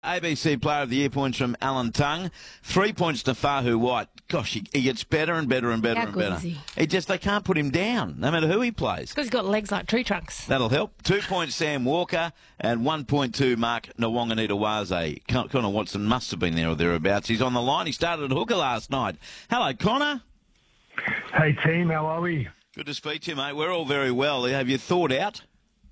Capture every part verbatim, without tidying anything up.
A B C Player of the Year points from Alan Tongue. Three points to Fahu White. Gosh, he, he gets better and better and better How and good better. is he? He just, they can't put him down, no matter who he plays. Because he's got legs like tree trunks. That'll help. Two points Sam Walker and one point two Mark Nwanganitawaze. Connor Watson must have been there or thereabouts. He's on the line. He started at hooker last night. Hello, Connor. Hey, team. How are we? Good to speak to you, mate. We're all very well. Have you thought out?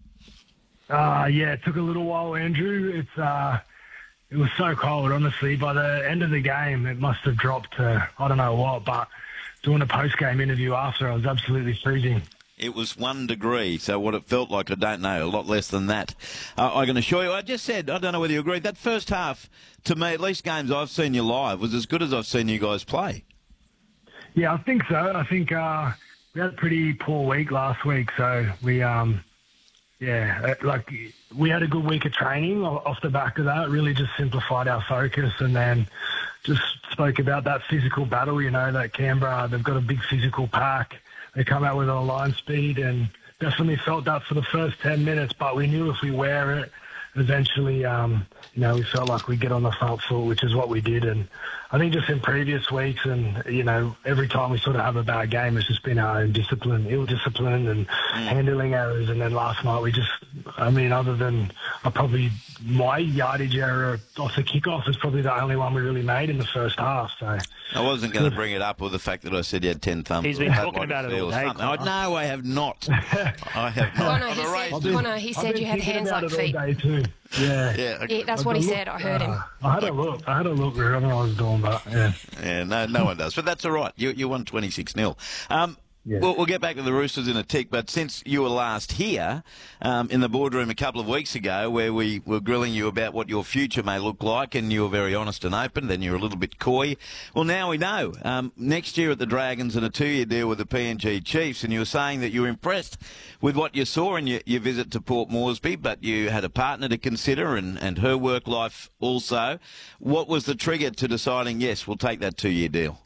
Uh, yeah, it took a little while, Andrew. It's uh, It was so cold, honestly. By the end of the game, it must have dropped to, I don't know what, but doing a post-game interview after, I was absolutely freezing. It was one degree, so what it felt like, I don't know, a lot less than that. Uh, I can assure you, I just said, I don't know whether you agree, that first half, to me, at least games I've seen you live, was as good as I've seen you guys play. Yeah, I think so. I think uh, we had a pretty poor week last week, so we, um, yeah, like we had a good week of training off the back of that, really just simplified our focus and then just spoke about that physical battle, you know, that Canberra, they've got a big physical pack. They come out with a line speed and definitely felt that for the first ten minutes, but we knew if we wear it, eventually, um, you know, we felt like we'd get on the front foot, which is what we did. And I think just in previous weeks and, you know, every time we sort of have a bad game, it's just been our own discipline, ill-discipline and mm. handling errors. And then last night we just, I mean, other than uh, probably my yardage error off the kickoff is probably the only one we really made in the first half. So I wasn't going to bring it up with the fact that I said you had ten thumbs. He's been talking about it all day. No, no, I have not. I have not. Connor, he said, Connor, he said you had hands like feet. All day too. Yeah. Yeah, okay. Yeah, that's what he said. I heard him. Uh, I had a look. I had a look. I don't know what I was doing, but yeah. Yeah, no, no one does. But that's all right. You you won twenty-six nil. Um, yeah. we'll, we'll get back to the Roosters in a tick, but since you were last here um, in the boardroom a couple of weeks ago where we were grilling you about what your future may look like and you were very honest and open, then you were a little bit coy. Well, now we know. Um, next year at the Dragons and a two-year deal with the P N G Chiefs, and you were saying that you were impressed with what you saw in your, your visit to Port Moresby, but you had a partner to consider and, and her work life also. What was the trigger to deciding, yes, we'll take that two-year deal?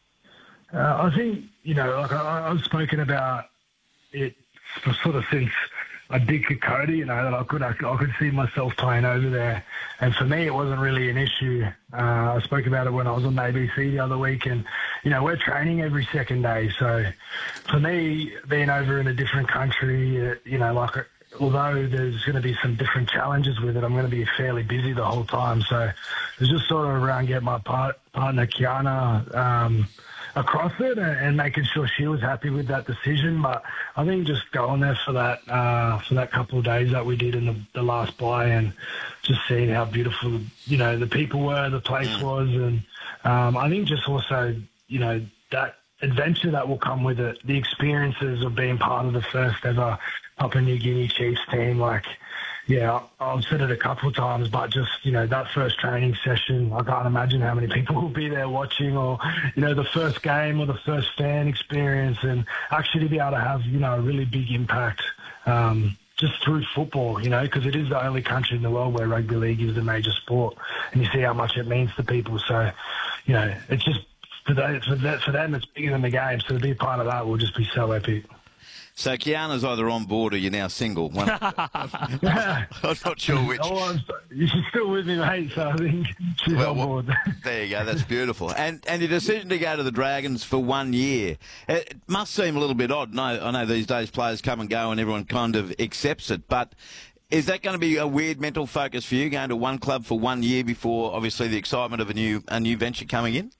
Uh, I think, you know, like I, I've spoken about it for sort of since I did Kokoda, you know, that I could I, I could see myself playing over there. And for me, it wasn't really an issue. Uh, I spoke about it when I was on A B C the other week. And, you know, we're training every second day. So for me, being over in a different country, uh, you know, like although there's going to be some different challenges with it, I'm going to be fairly busy the whole time. So it was just sort of around getting my part, partner, Kiana, um, across it and making sure she was happy with that decision. But I think just going there for that uh, for that couple of days that we did in the, the last buy and just seeing how beautiful, you know, the people were, the place was. And um, I think just also, you know, that adventure that will come with it, the experiences of being part of the first ever Papua New Guinea Chiefs team, like, yeah, I've said it a couple of times, but just, you know, that first training session, I can't imagine how many people will be there watching, or, you know, the first game or the first fan experience, and actually to be able to have, you know, a really big impact um, just through football, you know, because it is the only country in the world where rugby league is the major sport, and you see how much it means to people. So, you know, it's just, for, they, for, that, for them, it's bigger than the game, so to be a part of that will just be so epic. So Kiana's either on board or you're now single. One, I'm not sure which. Oh, she's still with me, mate, so I think she's well, on board. Well, there you go. That's beautiful. And and your decision to go to the Dragons for one year, it must seem a little bit odd. No, I know these days players come and go and everyone kind of accepts it, but is that going to be a weird mental focus for you, going to one club for one year before, obviously, the excitement of a new a new venture coming in?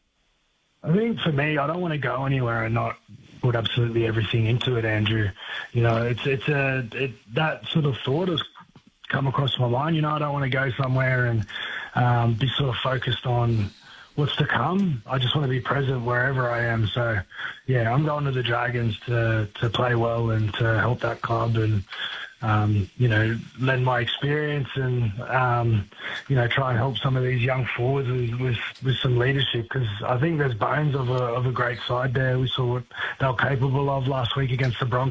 I think for me, I don't want to go anywhere and not put absolutely everything into it, Andrew. You know, it's it's a it, that sort of thought has come across my mind. You know, I don't want to go somewhere and um, be sort of focused on what's to come. I just want to be present wherever I am. So, yeah, I'm going to the Dragons to to play well and to help that club and, um, you know, lend my experience and, um, you know, try and help some of these young forwards with, with, with some leadership, because I think there's bones of a, of a great side there. We saw what they were capable of last week against the Broncos.